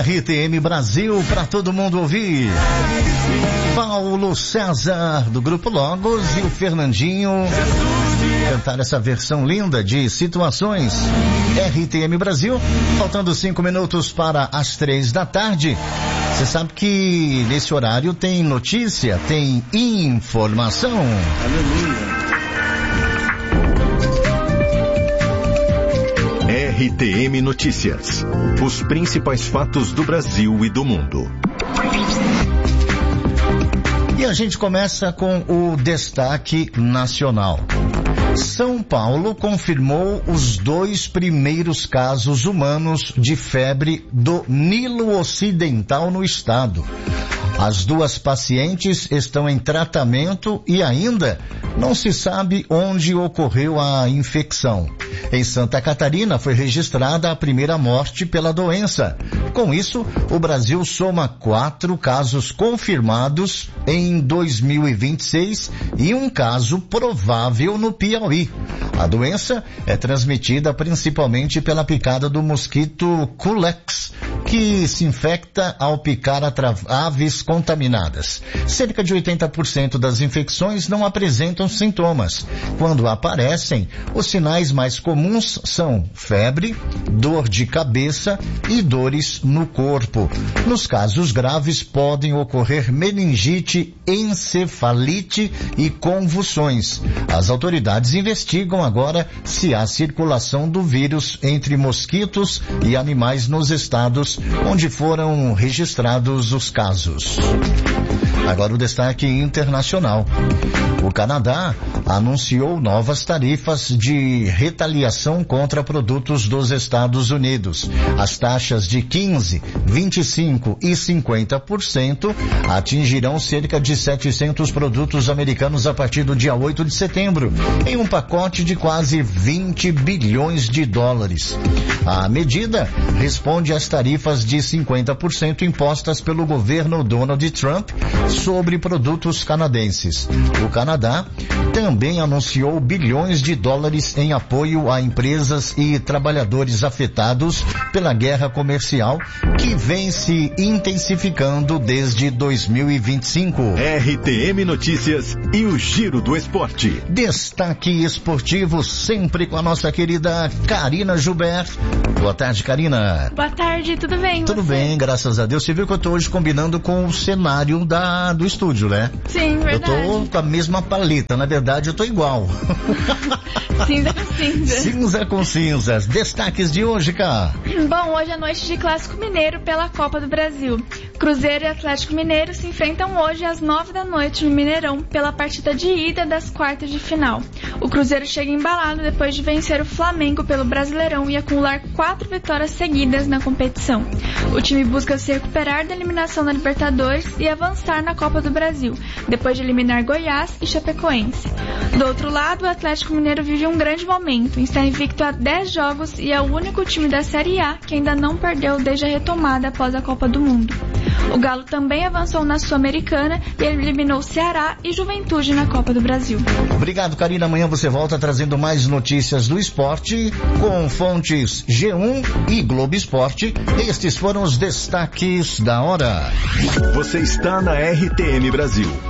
RTM Brasil para todo mundo ouvir. Paulo César do Grupo Logos e o Fernandinho cantar essa versão linda de Situações. RTM Brasil, faltando 5 minutos para as 3 da tarde. Você sabe que nesse horário tem notícia, tem informação. RTM Notícias. Os principais fatos do Brasil e do mundo. E a gente começa com o destaque nacional. São Paulo confirmou os 2 primeiros casos humanos de febre do Nilo Ocidental no estado. As 2 pacientes estão em tratamento e ainda não se sabe onde ocorreu a infecção. Em Santa Catarina foi registrada a primeira morte pela doença. Com isso, o Brasil soma 4 casos confirmados em 2026 e um caso provável no Piauí. A doença é transmitida principalmente pela picada do mosquito Culex, que se infecta ao picar aves contaminadas. Cerca de 80% das infecções não apresentam sintomas. Quando aparecem, os sinais mais comuns são febre, dor de cabeça e dores no corpo. Nos casos graves podem ocorrer meningite, encefalite e convulsões. As autoridades investigam agora se há circulação do vírus entre mosquitos e animais nos estados onde foram registrados os casos. Agora o destaque internacional. O Canadá anunciou novas tarifas de retaliação contra produtos dos Estados Unidos. As taxas de 15%, 25% e 50% atingirão cerca de 700 produtos americanos a partir do dia 8 de setembro, em um pacote de quase 20 bilhões de dólares. A medida responde às tarifas de 50% impostas pelo governo Donald Trump sobre produtos canadenses. O Canadá também anunciou bilhões de dólares em apoio a empresas e trabalhadores afetados pela guerra comercial que vem se intensificando desde 2025. RTM Notícias e o Giro do Esporte. Destaque esportivo sempre com a nossa querida Karina Gilbert. Boa tarde, Karina. Boa tarde, tudo bem? Tudo bem, graças a Deus. Você viu que eu tô hoje combinando com o cenário do estúdio, né? Sim, verdade. Eu tô com a mesma paleta, na verdade eu tô igual. Cinza com cinza. Cinza com cinzas. Destaques de hoje, cara. Bom, hoje é noite de Clássico Mineiro pela Copa do Brasil. Cruzeiro e Atlético Mineiro se enfrentam hoje às 9 da noite no Mineirão pela partida de ida das quartas de final. O Cruzeiro chega embalado depois de vencer o Flamengo pelo Brasileirão e acumular 4 vitórias seguidas na competição. O time busca se recuperar da eliminação da Libertadores e avançar na Copa do Brasil, depois de eliminar Goiás e Chapecoense. Do outro lado, o Atlético Mineiro vive um grande momento, está invicto há 10 jogos e é o único time da Série A que ainda não perdeu desde a retomada após a Copa do Mundo. O Galo também avançou na Sul-Americana e eliminou Ceará e Juventude na Copa do Brasil. Obrigado, Karina. Amanhã você volta trazendo mais notícias do esporte com fontes G1 e Globo Esporte. Estes foram os destaques da hora. Você está na RTM Brasil.